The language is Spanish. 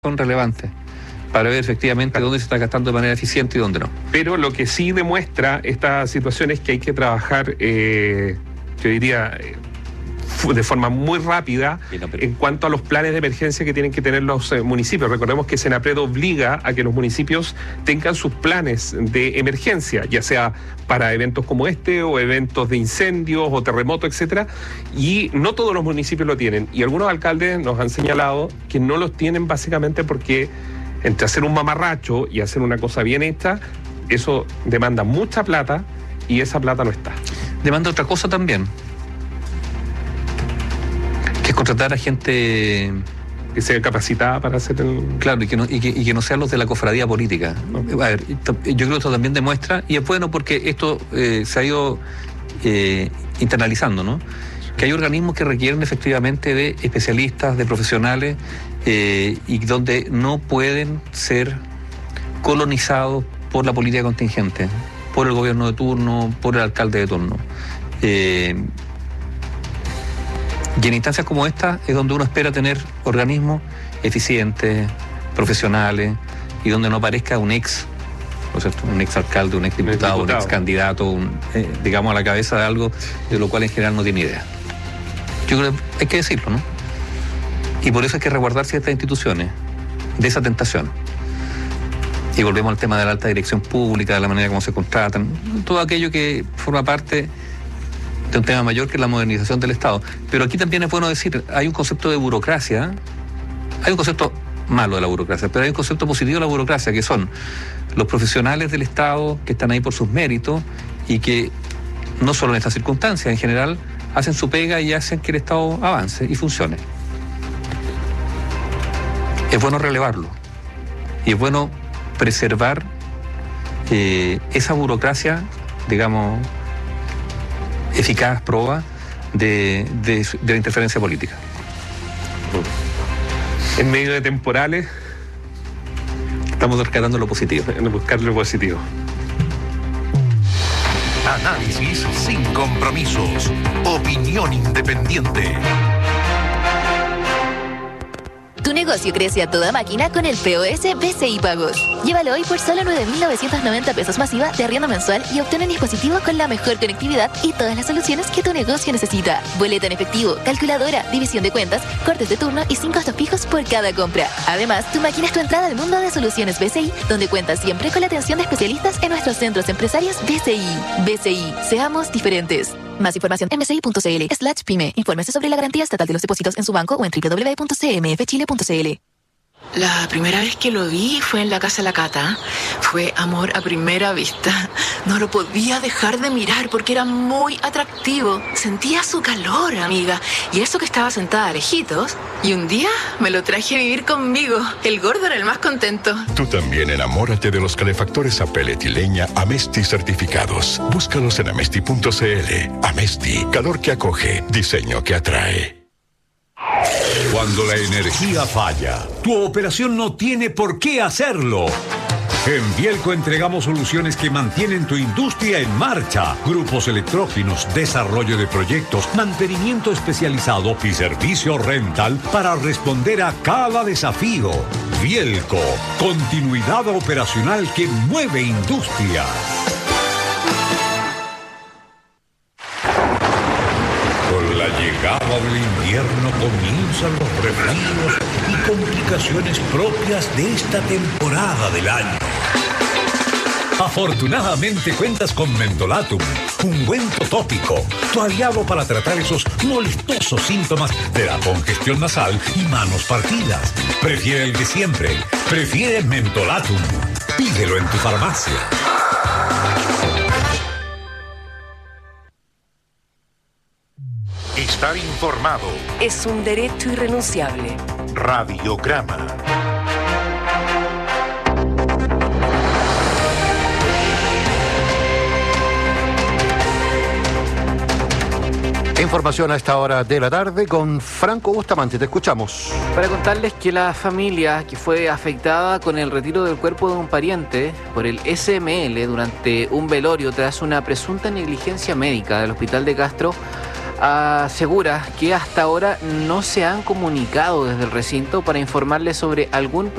son relevantes para ver efectivamente dónde se está gastando de manera eficiente y dónde no. Pero lo que sí demuestra esta situación es que hay que trabajar, yo diría, de forma muy rápida en cuanto a los planes de emergencia que tienen que tener los municipios. Recordemos que Senapred obliga a que los municipios tengan sus planes de emergencia, ya sea para eventos como este o eventos de incendios o terremotos, etcétera, y no todos los municipios lo tienen. Y algunos alcaldes nos han señalado que no los tienen básicamente porque entre hacer un mamarracho y hacer una cosa bien hecha, eso demanda mucha plata y esa plata no está. Demanda otra cosa también, que es contratar a gente que sea capacitada para hacer el... Claro, y que no sean los de la cofradía política. A ver, yo creo que esto también demuestra, y es bueno porque esto se ha ido internalizando, ¿no? Que hay organismos que requieren efectivamente de especialistas, de profesionales, y donde no pueden ser colonizados por la política contingente, por el gobierno de turno, por el alcalde de turno. Y en instancias como esta es donde uno espera tener organismos eficientes, profesionales, y donde no aparezca un ex, ¿no es cierto?, un ex alcalde, un ex diputado, un ex candidato, digamos, a la cabeza de algo de lo cual en general no tiene idea. Yo creo que hay que decirlo, ¿no? Y por eso hay que resguardar ciertas instituciones de esa tentación. Y volvemos al tema de la alta dirección pública, de la manera como se contratan, todo aquello que forma parte de un tema mayor que la modernización del Estado. Pero aquí también es bueno decir, hay un concepto de burocracia, hay un concepto malo de la burocracia, pero hay un concepto positivo de la burocracia, que son los profesionales del Estado que están ahí por sus méritos y que, no solo en estas circunstancias, en general, hacen su pega y hacen que el Estado avance y funcione. Es bueno relevarlo y es bueno preservar esa burocracia, digamos, eficaz, proba de la interferencia política. En medio de temporales estamos rescatando lo positivo. En buscar lo positivo. Análisis sin compromisos. Opinión independiente. Tu negocio crece a toda máquina con el POS BCI Pagos. Llévalo hoy por solo 9.990 pesos masiva de arriendo mensual y obtén un dispositivo con la mejor conectividad y todas las soluciones que tu negocio necesita. Boleta en efectivo, calculadora, división de cuentas, cortes de turno y 5 costos fijos por cada compra. Además, tu máquina es tu entrada al mundo de soluciones BCI, donde cuentas siempre con la atención de especialistas en nuestros centros empresarios BCI. BCI, seamos diferentes. Más información en bci.cl/pyme. Infórmese sobre la garantía estatal de los depósitos en su banco o en www.cmfchile.cl. La primera vez que lo vi fue en la casa de la Cata. Fue amor a primera vista. No lo podía dejar de mirar porque era muy atractivo. Sentía su calor, amiga. Y eso que estaba sentada a lejitos. Y un día me lo traje a vivir conmigo. El gordo era el más contento. Tú también enamórate de los calefactores a pellet y leña Amesti certificados. Búscalos en amesti.cl. Amesti, calor que acoge, diseño que atrae. Cuando la energía falla, tu operación no tiene por qué hacerlo. En Bielco entregamos soluciones que mantienen tu industria en marcha. Grupos electrógenos, desarrollo de proyectos, mantenimiento especializado y servicio rental para responder a cada desafío. Bielco, continuidad operacional que mueve industria. Con la llegada del invierno comienzan los resfríos y complicaciones propias de esta temporada del año. Afortunadamente cuentas con Mentolatum, ungüento tópico, tu aliado para tratar esos molestosos síntomas de la congestión nasal y manos partidas. Prefiere el de siempre, prefiere Mentolatum. Pídelo en tu farmacia. Estar informado es un derecho irrenunciable. Radiograma. Información a esta hora de la tarde con Franco Bustamante. Te escuchamos. Para contarles que la familia que fue afectada con el retiro del cuerpo de un pariente por el SML durante un velorio tras una presunta negligencia médica del Hospital de Castro asegura que hasta ahora no se han comunicado desde el recinto para informarles sobre algún